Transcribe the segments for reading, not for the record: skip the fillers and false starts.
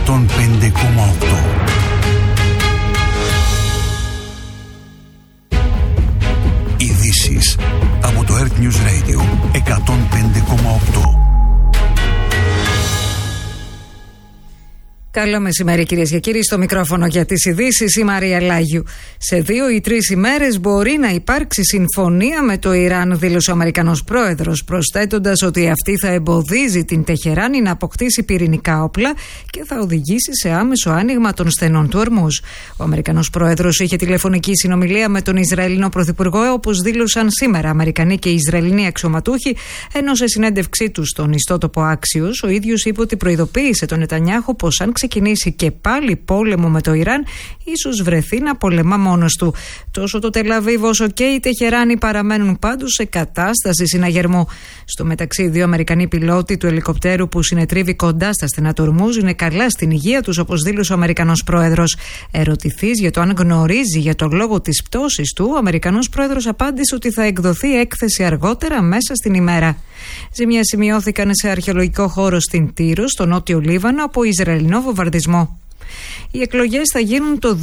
Ειδήσεις από το Earth News Radio 105,8. Καλό μεσημέρι, κυρίες και κύριοι. Στο μικρόφωνο για τις ειδήσεις η Μαρία Λάγιου. Σε 2 ή 3 ημέρες μπορεί να υπάρξει συμφωνία με το Ιράν, δήλωσε ο Αμερικανός πρόεδρος, προσθέτοντας ότι αυτή θα εμποδίζει την Τεχεράνη να αποκτήσει πυρηνικά όπλα και θα οδηγήσει σε άμεσο άνοιγμα των στενών του Ορμούζ. Ο Αμερικανός πρόεδρος είχε τηλεφωνική συνομιλία με τον Ισραηλινό πρωθυπουργό, όπως δήλωσαν σήμερα Αμερικανοί και Ισραηλινοί αξιωματούχοι, ενώ σε συνέντευξή του στον ιστότοπο Axios, ο ίδιος είπε ότι προειδοποίησε τον Νετανιάχου πως αν ξεκινήσει και πάλι πόλεμο με το Ιράν, ίσως βρεθεί να πολεμά μόνος του. Τόσο το Τελαβίβ όσο και η Τεχεράνη παραμένουν πάντως σε κατάσταση συναγερμού. Στο μεταξύ, 2 Αμερικανοί πιλότοι του ελικοπτέρου που συνετρίβει κοντά στα στενά του Ορμούζ είναι καλά στην υγεία τους, όπως δήλωσε ο Αμερικανός πρόεδρος. Ερωτηθείς για το αν γνωρίζει για το λόγο της πτώσης του, ο Αμερικανός πρόεδρος απάντησε ότι θα εκδοθεί έκθεση αργότερα μέσα στην ημέρα. Ζημιές σημειώθηκαν σε αρχαιολογικό χώρο στην Τύρο, στο νότιο Λίβανο, από Ισραηλινό βομβαρδισμό. Οι εκλογές θα γίνουν το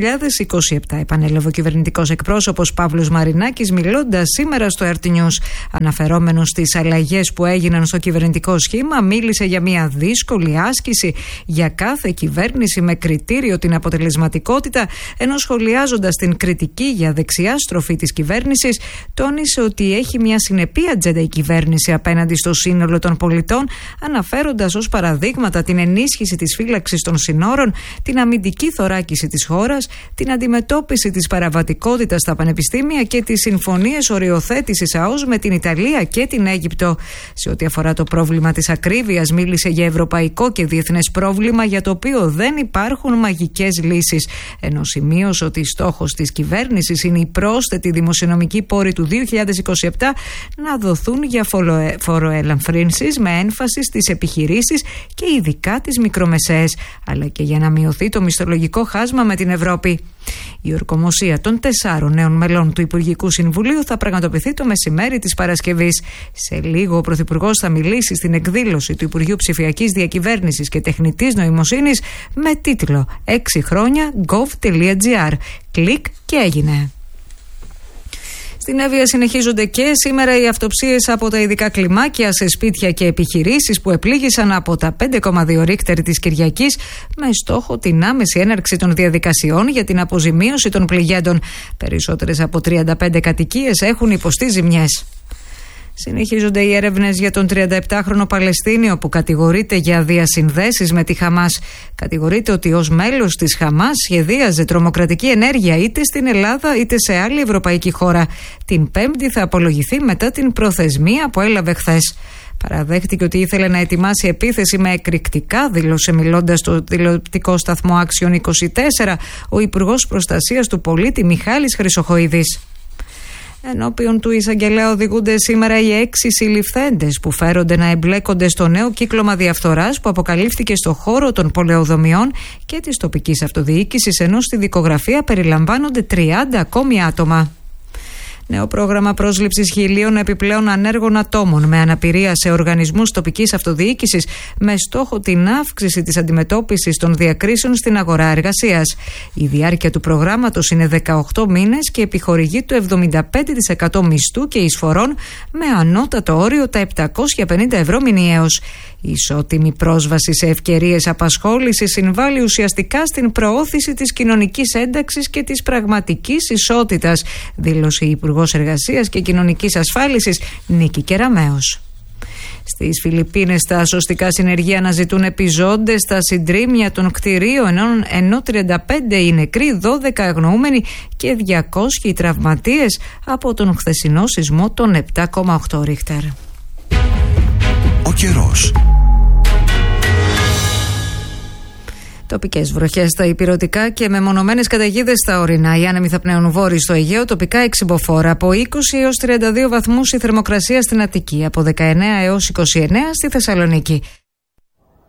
2027, επανέλαβε ο κυβερνητικός εκπρόσωπος Παύλος Μαρινάκης, μιλώντας σήμερα στο Earth News. Αναφερόμενος στις αλλαγές που έγιναν στο κυβερνητικό σχήμα, μίλησε για μια δύσκολη άσκηση για κάθε κυβέρνηση με κριτήριο την αποτελεσματικότητα, ενώ σχολιάζοντας την κριτική για δεξιά στροφή της κυβέρνησης, τόνισε ότι έχει μια συνεπή ατζέντα η κυβέρνηση απέναντι στο σύνολο των πολιτών, αναφέροντας ως παραδείγματα την ενίσχυση της φύλαξης των συνόρων, την αμυντική θωράκιση της χώρας, την αντιμετώπιση της παραβατικότητας στα πανεπιστήμια και τις συμφωνίες οριοθέτησης ΑΟΣ με την Ιταλία και την Αίγυπτο. Σε ό,τι αφορά το πρόβλημα της ακρίβειας, μίλησε για ευρωπαϊκό και διεθνές πρόβλημα για το οποίο δεν υπάρχουν μαγικές λύσεις, ενώ σημείωσε ότι στόχος της κυβέρνησης είναι οι πρόσθετοι δημοσιονομικοί πόροι του 2027 να δοθούν για φοροελαφρύνσεις με έμφαση στις επιχειρήσεις και ειδικά τις μικρομεσαίες, αλλά και για να μειωθεί το μισθολογικό χάσμα με την Ευρώπη. Η ορκομοσία των 4 νέων μελών του Υπουργικού Συμβουλίου θα πραγματοποιηθεί το μεσημέρι της Παρασκευής. Σε λίγο ο Πρωθυπουργός θα μιλήσει στην εκδήλωση του Υπουργείου Ψηφιακής Διακυβέρνησης και Τεχνητής Νοημοσύνης με τίτλο 6 χρόνια gov.gr. Κλικ και έγινε. Στην Εύβοια συνεχίζονται και σήμερα οι αυτοψίες από τα ειδικά κλιμάκια σε σπίτια και επιχειρήσεις που επλήγησαν από τα 5,2 Ρίχτερ της Κυριακής, με στόχο την άμεση έναρξη των διαδικασιών για την αποζημίωση των πληγέντων. Περισσότερες από 35 κατοικίες έχουν υποστεί ζημιές. Συνεχίζονται οι έρευνες για τον 37χρονο Παλαιστίνιο που κατηγορείται για διασυνδέσεις με τη Χαμάς. Κατηγορείται ότι ως μέλος της Χαμάς σχεδίαζε τρομοκρατική ενέργεια είτε στην Ελλάδα είτε σε άλλη ευρωπαϊκή χώρα. Την Πέμπτη θα απολογηθεί μετά την προθεσμία που έλαβε χθες. Παραδέχτηκε ότι ήθελε να ετοιμάσει επίθεση με εκρηκτικά, δήλωσε μιλώντας στο τηλεοπτικό σταθμό Axios 24 ο Υπουργός Προστασίας του Πολίτη Μιχάλης Χρυσοχοίδης. Ενώπιον του εισαγγελέα οδηγούνται σήμερα οι 6 συλληφθέντες που φέρονται να εμπλέκονται στο νέο κύκλωμα διαφθοράς που αποκαλύφθηκε στο χώρο των πολεοδομιών και της τοπικής αυτοδιοίκησης, ενώ στη δικογραφία περιλαμβάνονται 30 ακόμη άτομα. Νέο πρόγραμμα πρόσληψης 1.000 επιπλέον ανέργων ατόμων με αναπηρία σε οργανισμούς τοπικής αυτοδιοίκησης, με στόχο την αύξηση της αντιμετώπισης των διακρίσεων στην αγορά εργασίας. Η διάρκεια του προγράμματος είναι 18 μήνες και επιχορηγεί το 75% μισθού και εισφορών, με ανώτατο όριο τα 750 ευρώ μηνιαίως. Η ισότιμη πρόσβαση σε ευκαιρίες απασχόλησης συμβάλλει ουσιαστικά στην προώθηση της κοινωνικής ένταξης και της πραγματικής ισότητας, δήλωσε η Υπουργός Εργασίας και Κοινωνικής Ασφάλισης Νίκη Κεραμέως. Στις Φιλιππίνες τα σωστικά συνεργεία αναζητούν επιζώντες στα συντρίμμια των κτηρίων, ενώ 35 οι νεκροί, 12 αγνοούμενοι και 200 οι τραυματίες από τον χθεσινό σεισμό των 7,8 Ρίχτερ. Ο καιρός. Τοπικές βροχές στα ηπειρωτικά και μεμονωμένες καταιγίδες στα ορεινά. Οι άνεμοι θα πνέουν βόρειοι στο Αιγαίο, τοπικά εξυμποφόρα. Από 20 έως 32 βαθμούς η θερμοκρασία στην Αττική, από 19 έως 29 στη Θεσσαλονίκη.